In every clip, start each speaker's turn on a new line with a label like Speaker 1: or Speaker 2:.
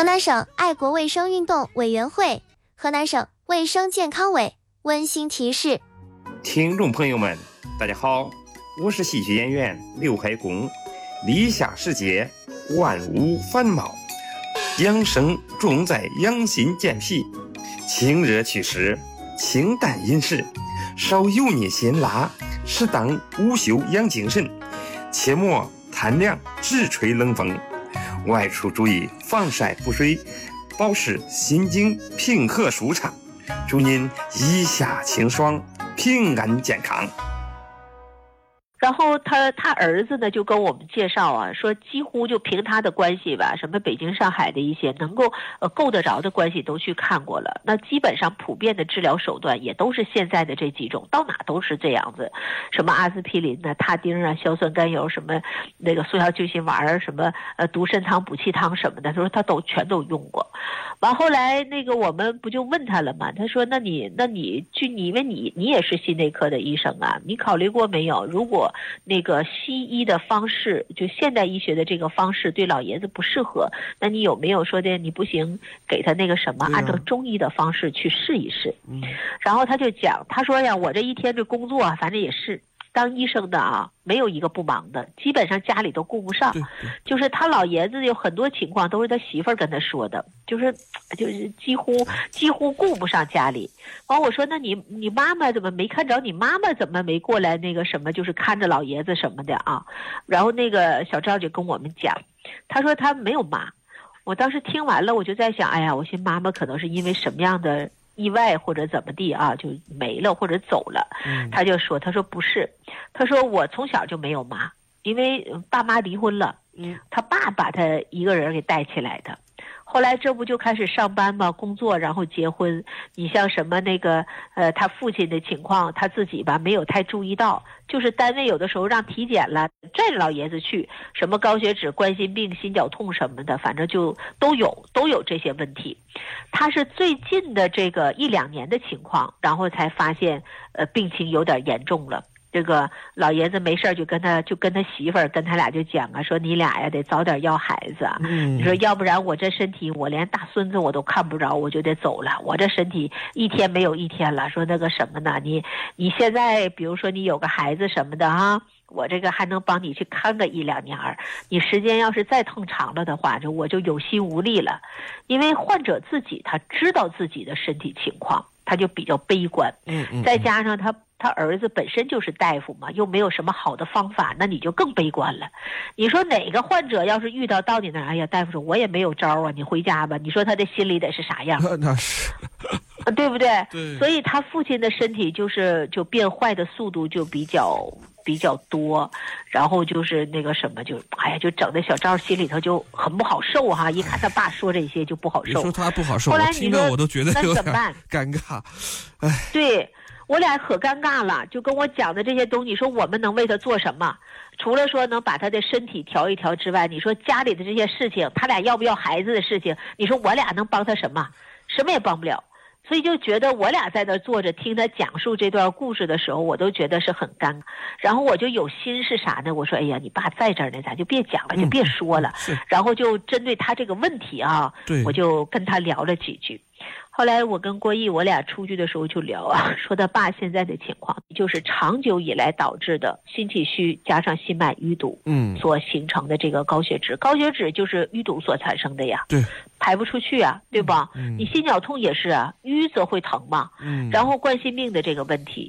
Speaker 1: 河南省爱国卫生运动委员会、河南省卫生健康委温馨提示：
Speaker 2: 听众朋友们，大家好，我是戏曲演员刘海公。立夏时节，万物繁茂，养生重在养心健脾，清热祛湿，清淡饮食，少油腻辛辣，适当午休养精神，切莫贪凉直吹冷风。外出注意防晒补水，保持心境平和舒畅，祝您一夏清爽，平安健康。
Speaker 3: 然后他儿子呢就跟我们介绍啊，说几乎就凭他的关系吧，什么北京上海的一些能够够得着的关系都去看过了，那基本上普遍的治疗手段也都是现在的这几种，到哪都是这样子，什么阿司匹林啊、他汀啊、硝酸甘油，什么那个速效救心丸，什么独参汤、补气汤什么的，他说他全都用过。完后来那个我们不就问他了吗？他说那你因为你也是心内科的医生啊，你考虑过没有，如果那个西医的方式，就现代医学的这个方式对老爷子不适合，那你有没有说的你不行给他那个什么按照中医的方式去试一试。然后他就讲，他说呀，我这一天这工作啊，反正也是当医生的啊，没有一个不忙的，基本上家里都顾不上。就是他老爷子有很多情况都是他媳妇儿跟他说的，就是几乎顾不上家里。完我说那你妈妈怎么没看着？你妈妈怎么没过来那个什么，就是看着老爷子什么的啊？然后那个小赵就跟我们讲，他说他没有妈。我当时听完了，我就在想，哎呀，我寻妈妈可能是因为什么样的意外或者怎么地啊，就没了或者走了。他就说，他说不是，他说我从小就没有妈，因为爸妈离婚了，他爸把他一个人给带起来的。后来这不就开始上班嘛，工作，然后结婚。你像什么那个他父亲的情况，他自己吧没有太注意到，就是单位有的时候让体检了，拽着老爷子去，什么高血脂、冠心病、心绞痛什么的，反正就都有这些问题。他是最近的这个1-2年的情况，然后才发现病情有点严重了。这个老爷子没事就跟他媳妇儿跟他俩就讲啊，说你俩呀得早点要孩子啊。你说要不然我这身体我连大孙子我都看不着，我就得走了，我这身体一天没有一天了。说那个什么呢，你现在比如说你有个孩子什么的哈，我这个还能帮你去看个1-2年，你时间要是再腾长了的话，我就有心无力了。因为患者自己他知道自己的身体情况，他就比较悲观。再加上他儿子本身就是大夫嘛，又没有什么好的方法，那你就更悲观了。你说哪个患者要是遇到你那儿，哎呀，大夫说我也没有招啊，你回家吧，你说他的心里得是啥样？
Speaker 4: 那是
Speaker 3: 对不对？
Speaker 4: 对。
Speaker 3: 所以他父亲的身体就变坏的速度就比较多，然后就是那个什么，就整的小赵心里头就很不好受哈。一看他爸说这些就不好受。
Speaker 4: 你说他不好受，
Speaker 3: 后来
Speaker 4: 我听着我都觉得有点尴尬。哎，
Speaker 3: 对。我俩可尴尬了，就跟我讲的这些东西，说我们能为他做什么？除了说能把他的身体调一调之外，你说家里的这些事情，他俩要不要孩子的事情，你说我俩能帮他什么？什么也帮不了。所以就觉得我俩在那坐着听他讲述这段故事的时候，我都觉得是很尴尬。然后我就有心是啥呢？我说哎呀，你爸在这儿呢，咱就别讲了，就别说了。然后就针对他这个问题啊，我就跟他聊了几句。后来我跟郭毅我俩出去的时候就聊啊，说他爸现在的情况就是长久以来导致的心气虚加上心脉淤堵，所形成的这个高血脂。高血脂就是淤堵所产生的呀，
Speaker 4: 对，
Speaker 3: 排不出去啊，对吧？你心绞痛也是啊，淤则会疼嘛，然后冠心病的这个问题。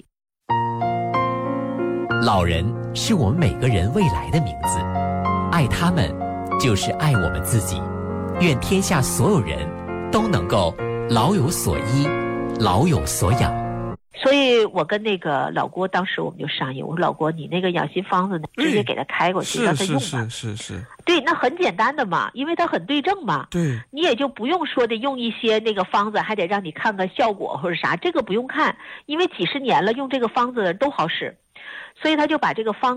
Speaker 5: 老人是我们每个人未来的名字，爱他们就是爱我们自己。愿天下所有人都能够老有所依，老有所养。
Speaker 3: 所以我跟那个老郭当时我们就商议，我说老郭，你那个养心方子呢，直接给他开过去，让他用吧。
Speaker 4: 是。
Speaker 3: 对，那很简单的嘛，因为他很对症嘛。
Speaker 4: 对，
Speaker 3: 你也就不用说的用一些那个方子，还得让你看看效果或者啥，这个不用看，因为几十年了，用这个方子的人都好使，所以他就把这个方